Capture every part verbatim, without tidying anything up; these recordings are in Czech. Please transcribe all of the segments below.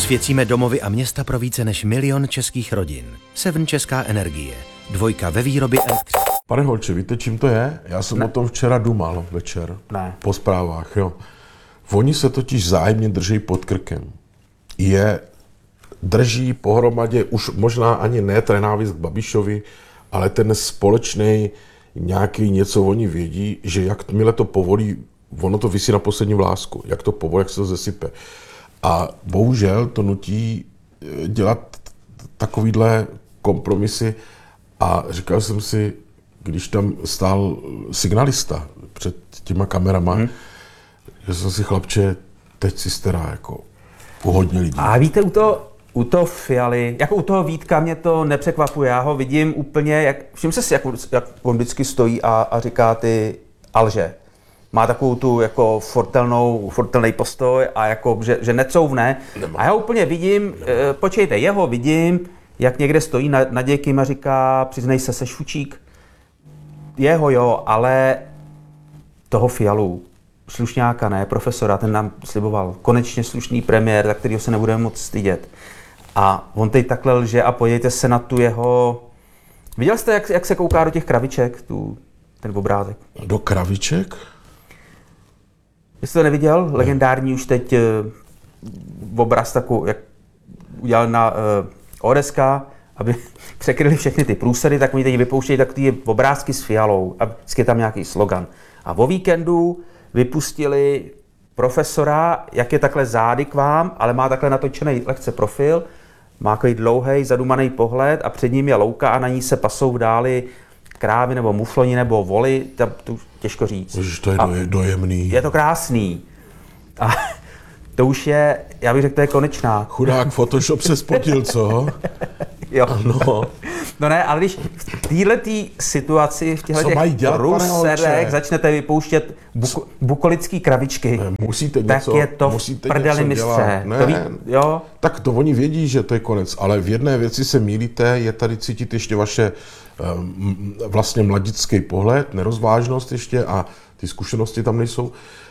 Osvěcíme domovy a města pro více než milion českých rodin. Seven Česká energie. Dvojka ve výrobě elektřiny. Pane Holče, víte, čím to je? Já jsem Ne. o tom včera dumal večer. Ne. Po zprávách, jo. Oni se totiž vzájemně drží pod krkem. Je drží pohromadě už možná ani ne ten nenávist k Babišovi, ale ten společný nějaký něco oni vědí, že jakmile to povolí, ono to visí na poslední vlásku, jak to povolí, jak se to zesype. A bohužel to nutí dělat takovýhle kompromisy a říkal jsem si, když tam stál signalista před těma kamerama, hmm. že jsem si, chlapče, teď si stará jako u hodně lidí. A víte, u toho, u toho Fialy, jako u toho Vítka mě to nepřekvapuje, já ho vidím úplně, jak, všim se si, jak, jak on vždycky stojí a, a říká ty alže. Má takovou tu jako fortelnou, fortelný postoj a jako, že, že necouvne. Nemá. A já úplně vidím, e, počkejte, jeho vidím, jak někde stojí nad, nad někým a říká, přiznej se, seš fučík. Jeho jo, ale toho Fialu, slušňáka ne, profesora, ten nám sliboval konečně slušný premiér, za kterého se nebudeme moc stydět. A on teď takhle lže a podívejte se na tu jeho... Viděl jste, jak, jak se kouká do těch kraviček, tu, ten obrázek? Do kraviček? Jste to neviděl? Ne. Legendární už teď uh, obraz takový, jak udělal na uh, O D S K, aby překryli všechny ty průsedy, tak oni teď vypouštějí takové obrázky s Fialou a vždycky je tam nějaký slogan. A o víkendu vypustili profesora, jak je takhle zády k vám, ale má takhle natočený lehce profil, má takový dlouhý, zadumaný pohled a před ním je louka a na ní se pasou v dáli krávy nebo mufloni nebo voly, tam to těžko říct. Ježiš, to je doje, dojemný. Je to krásný. A to už je, já bych řekl, to je konečná. Chudák Photoshop se spotil, co? Jo. Ano. No ne, ale když v této situaci, v těchto těch ruserech začnete vypouštět buko, bukolický kravičky, ne, musíte tak něco, je to musíte v prdeli mistře. Ne, to ví, jo? Tak to oni vědí, že to je konec, ale v jedné věci se mýlíte, je tady cítit ještě vaše um, vlastně mladický pohled, nerozvážnost ještě a ty zkušenosti tam nejsou.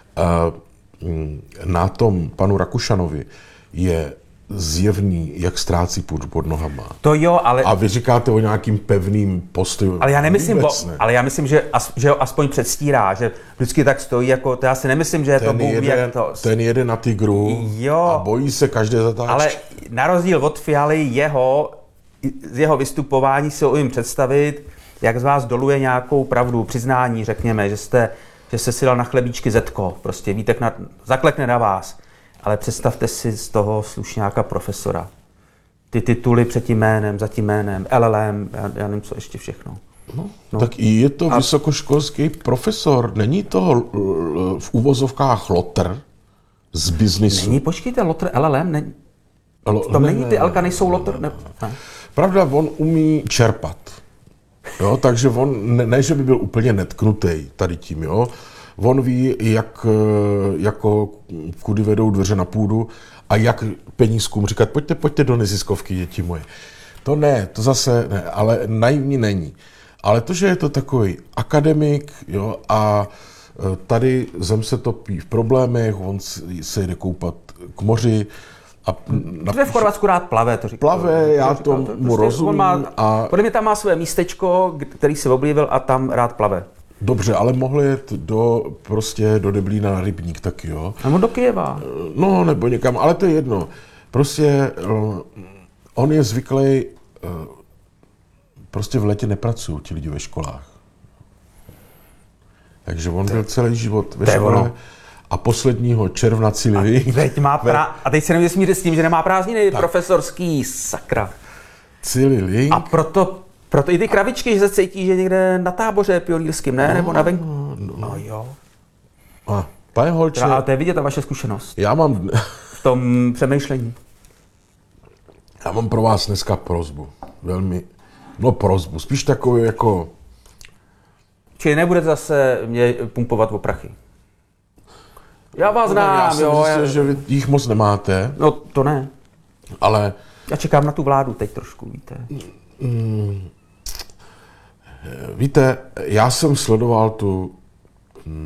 Uh, na tom panu Rakušanovi je zjevný, jak ztrácí půd pod nohama. To jo, ale... A vy říkáte o nějakým pevným postoji. Ale já nemyslím, bo, ne. ale já myslím, že, as, že ho aspoň předstírá, že vždycky tak stojí, jako, to já si nemyslím, že je to Bůh ví, jak to... Ten jede na tygru jo, a bojí se každé zatáčky. Ale na rozdíl od Fialy, jeho, z jeho vystupování si umím představit, jak z vás doluje nějakou pravdu, přiznání, řekněme, že jste, že jste si dal na chlebíčky zetko, prostě Vítek na, zaklekne na vás. Ale představte si z toho slušňáka profesora. Ty tituly před tím jménem, za tím jménem, L L M, já, já nevím, co ještě všechno. No, no. Tak i je to a... vysokoškolský profesor, není to v uvozovkách lotr z biznisu? Není, počkejte, lotr L L M, není. L- v tom ne, není, ty Lka nejsou lotr? Ne, ne. Pravda, on umí čerpat. Jo, takže on, ne, ne, že by byl úplně netknutý tady tím, jo. On ví, jak, jako, kudy vedou dveře na půdu a jak penízkům říkat, pojďte, pojďte do neziskovky, děti moje. To ne, to zase ne, ale naivní není. Ale to, že je to takový akademik, jo, a tady zem se topí v problémech, on se jde koupat k moři. A napíše, v Chorvatsku rád plave, to říká. Plave, já tomu to, prostě rozumím. Má, a... Podle mě tam má své místečko, který si oblíbil a tam rád plave. Dobře, ale mohl jet do, prostě do Deblína na rybník taky, jo? Nebo do Kyjeva. No, nebo někam, ale to je jedno. Prostě on je zvyklý, prostě v létě nepracují ti lidi ve školách. Takže on byl celý život ve škole a posledního června cíli. A teď, má pra... a teď se nemůže smířit s tím, že nemá prázdniny, tak. Profesorský, sakra. Cíli link. A proto Proto i ty kravičky, že se cítí, že někde na táboře pionýrským, ne? No, nebo na venku. No, no jo. A pane Holče... A to je vidět ta vaše zkušenost. Já mám... V tom přemýšlení. Já mám pro vás dneska prosbu. Velmi... No prosbu. Spíš takový jako... Čili nebudete zase mě pumpovat o prachy. Já vás no, znám, já jsem jo. zjistil, já... že vy jich moc nemáte. No to ne. Ale... Já čekám na tu vládu teď trošku, víte. Hmm. Víte, já jsem sledoval tu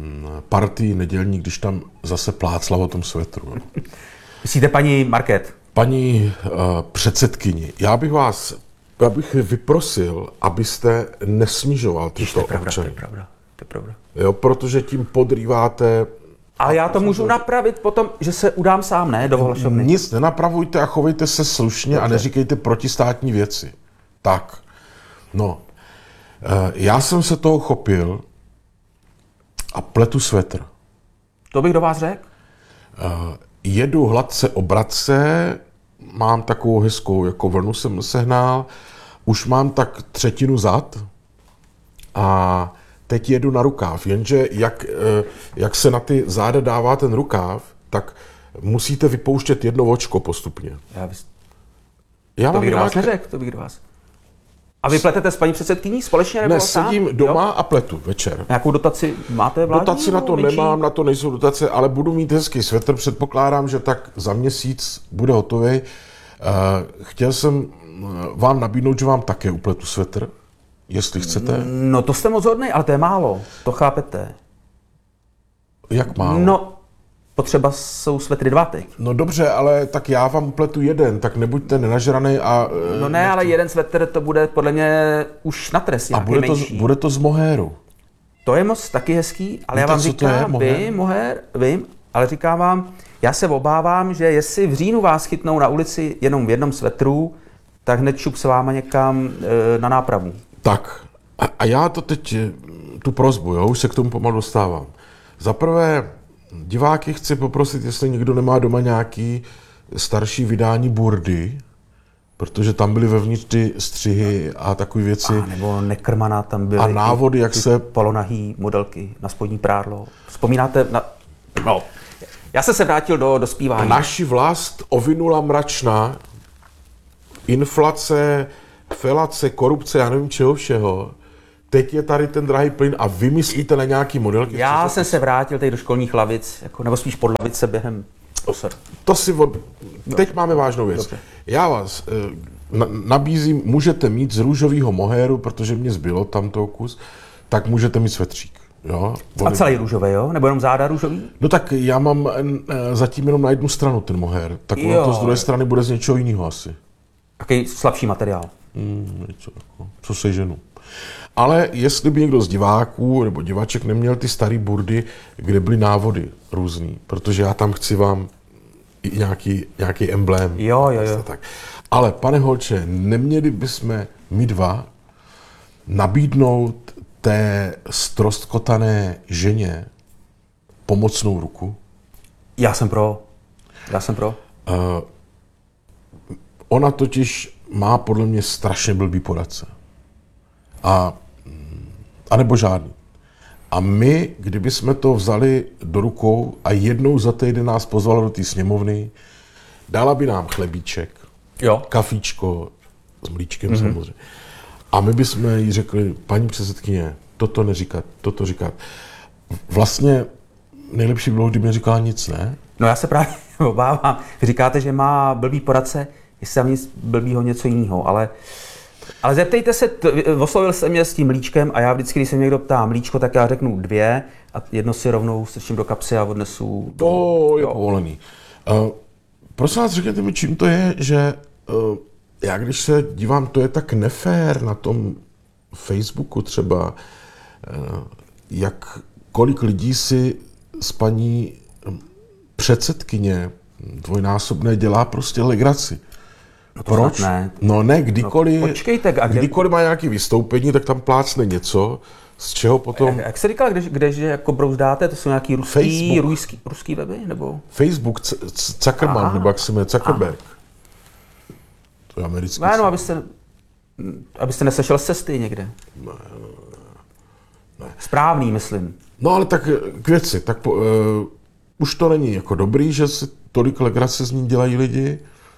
partii nedělní, když tam zase plácla o tom svetru. Myslíte paní Market? Paní uh, předsedkyni, já bych vás, já bych vyprosil, abyste nesnižoval tyto To je pravda, to občany. je pravda, to je pravda. Jo, protože tím podrýváte. Ale já to můžu napravit potom, že se udám sám, ne, do ohlašovny. Nic nenapravujte a chovejte se slušně a neříkejte protistátní věci. Tak, no. Uh, já jsem se toho chopil a pletu svetr. To bych do vás řekl. Uh, jedu hladce obratce, mám takovou hezkou jako vlnu jsem sehnal, už mám tak třetinu zad a teď jedu na rukáv, jenže jak, uh, jak se na ty záda dává ten rukáv, tak musíte vypouštět jedno očko postupně. Já bys... Já To mám bych do vás nějaké- neřekl, to bych do vás. A vy pletete s paní předsedkyní společně nebo Ne, sám? sedím Jo? doma a pletu večer. Nějakou dotaci máte vládní? Dotaci na to nebo menší? nemám, na to nejsou dotace, ale budu mít hezký svetr, předpokládám, že tak za měsíc bude hotový. Chtěl jsem vám nabídnout, že vám také upletu svetr, jestli chcete. No to jste moc hodnej, ale to je málo, to chápete. Jak málo? No, potřeba jsou svetry dva teď. No dobře, ale tak já vám upletu jeden, tak nebuďte nenažranej a, No ne, ale jeden svetr to bude podle mě už na trest a nějaký bude, to, z- menší. bude to z mohéru. To je moc taky hezký, ale Víte, já vám co to je, říkám, mohér? vím, mohér, vím, ale říkám vám, já se obávám, že jestli v říjnu vás chytnou na ulici jenom v jednom svetru, tak hned šup s váma někam e, na nápravu. Tak, a, a já to teď, eh, tu prosbu, jo, už se k tomu pomalu dostávám. Za prvé, diváky chci poprosit, jestli někdo nemá doma nějaký starší vydání Burdy, protože tam byly vevnitř ty střihy a takové věci. A nebo nekrmaná tam byly A návody, jak ty se- polonahý modelky na spodní prádlo. Vzpomínáte na... No, já jsem se vrátil do, do zpívání. Naši vlast ovinula mračna, inflace, felace, korupce, já nevím čeho všeho. Teď je tady ten drahý plyn a vymyslíte na nějaký modelky. Já jsem se vrátil tady do školních lavic, jako, nebo spíš pod lavice během... Osor. To si od... Teď máme vážnou věc. Dobře. Já vás eh, na, nabízím, můžete mít z růžového mohéru, protože mě zbylo tam toho kus, tak můžete mít svetřík. Jo? A On- celý růžový, jo? Nebo jenom záda růžový? No tak já mám eh, zatím jenom na jednu stranu ten mohér, tak ono Jo. to z druhé strany bude z něčeho jiného asi. Takový slabší materiál. Hmm, něco jako, co seženu. Ale jestli by někdo z diváků nebo diváček neměl ty staré burdy, kde byly návody různý, protože já tam chci vám i nějaký, nějaký emblém. Jo, jo, jo. Tak. Ale pane Holče, neměli bychom my dva nabídnout té ztroskotané ženě pomocnou ruku? Já jsem pro. Já jsem pro. Uh, ona totiž má podle mě strašně blbý poradce. A, a nebo žádný. A my, kdyby jsme to vzali do rukou a jednou za týden nás pozvala do té sněmovny, dala by nám chlebíček, Jo. kafíčko s mlíčkem mm-hmm. samozřejmě. A my bychom jí řekli, paní předsedkyně, toto neříkat, toto říkat. Vlastně nejlepší bylo, kdyby neříkala nic, ne? No já se právě obávám. Vy říkáte, že má blbý poradce, jestli tam nic blbýho něco jiného, ale... Ale zeptejte se, t- oslovil jsem mě s tím mlíčkem a já vždycky, když se mě někdo ptá mlíčko, tak já řeknu dvě a jedno si rovnou strčím do kapsy a odnesu. To je Jo. povolený. Uh, prosím vás, řekněte mi, čím to je, že uh, já když se dívám, to je tak nefér na tom Facebooku třeba, uh, jak kolik lidí si s paní předsedkyně dvojnásobné dělá prostě legraci. No to Proč? snad ne. No ne, kdykoliv, No, počkejte, a kde- kdykoliv má nějaké vystoupení, tak tam plácne něco, z čeho potom... Jak se říkal, kde, kde že jako brouzdáte, to jsou nějaký ruský, Facebook. ruský, ruský weby, nebo? Facebook, C- C- Zuckerman, Aha. nebo jak se jmenuje, Zuckerberg. To je americký. No, jenom, slovo. abyste, abyste nesešel z cesty někde. Ne, ne. Správný, myslím. No ale tak k věci, tak po, uh, už to není jako dobrý, že si tolik legrace z ní dělají lidi.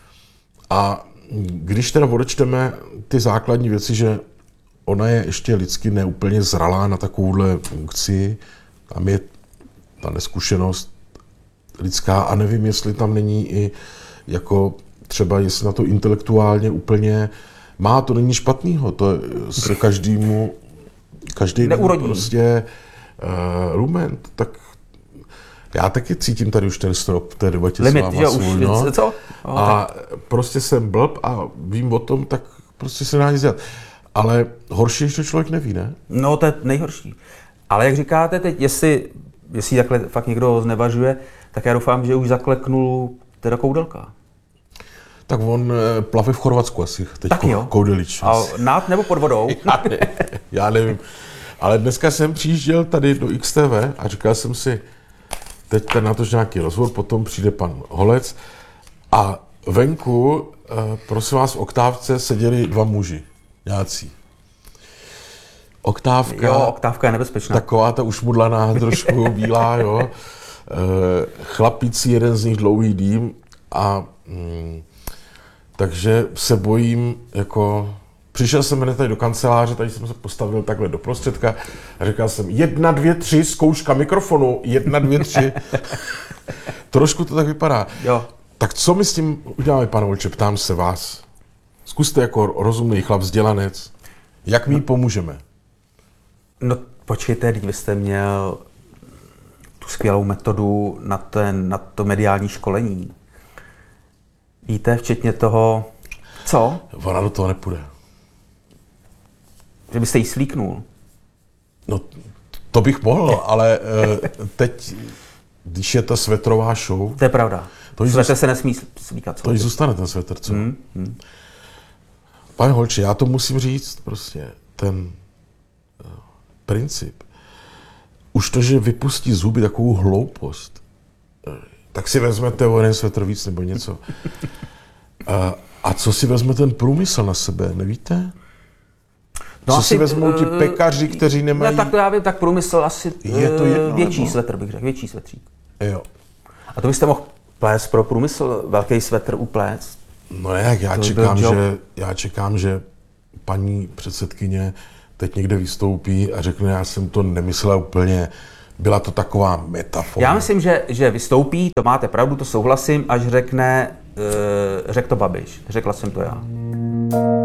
A když teda odečteme ty základní věci, že ona je ještě lidsky neúplně zralá na takovouhle funkci, tam je ta neskušenost lidská a nevím, jestli tam není i jako třeba, jestli na to intelektuálně úplně má, to není špatného, to se každému, každý den Neurodí. prostě uh, lument, tak já taky cítím tady už ten strop v té debatě Limit, s váma že svůj, už, no. co? O, a prostě jsem blb a vím o tom, tak prostě se dá nic dělat. Ale horší, než to člověk neví, ne? No, to je nejhorší. Ale jak říkáte teď, jestli, jestli takhle fakt někdo znevažuje, tak já doufám, že už zakleknul teda Koudelka. Tak on eh, plave v Chorvatsku asi, teď Tak jo. Koudelič. A nad nebo pod vodou? Já, ne, já nevím. Ale dneska jsem přijížděl tady do X T V a říkal jsem si, teď ten natoč nějaký rozhovor, potom přijde pan Holec a venku, eh, prosím vás, v Oktávce seděli dva muži, nějací. Oktávka, Jo, Oktávka je nebezpečná. taková ta ušmudlaná, trošku bílá, jo. Eh, chlapící, jeden z nich dlouhý dým a mm, takže se bojím, jako, přišel jsem hned tady do kanceláře, tady jsem se postavil takhle do prostředka a říkal jsem jedna, dvě, tři, zkouška mikrofonu, jedna, dvě, tři. Trošku to tak vypadá. Jo. Tak co my s tím uděláme, pane Volče, ptám se vás. Zkuste jako rozumný chlap, vzdělanec, jak my jí pomůžeme? No počkejte, teď vy jste měl tu skvělou metodu na, ten, na to mediální školení. Víte, včetně toho, co? Ona do toho nepůjde. Že byste jí slíknul. No, to bych mohl, ale uh, teď, když je ta svetrová show, To je pravda. To jí Svetr zůst- se nesmí slíkat. to jí zůstane ten svetr, co? Hmm, hmm. Pane Holče, já to musím říct, prostě, ten uh, princip. Už to, že vypustí zuby takovou hloupost, uh, tak si vezmete o jeden svetr víc nebo něco. Uh, a co si vezme ten průmysl na sebe, nevíte? No co asi, si vezmou ti eh, pekaři, kteří nemají... No, tak to já vím, tak průmysl asi Je to eh, jedno, větší nebo? svetr, bych řekl, větší svetřík. Jo. A to byste mohl plést pro průmysl, velký svetr upléct. No jak, já To by čekám, byl job. že, já čekám, že paní předsedkyně teď někde vystoupí a řekne, já jsem to nemyslela úplně, byla to taková metafora. Já myslím, že, že vystoupí, to máte pravdu, to souhlasím, až řekne, uh, řekl to Babiš, řekla jsem to já.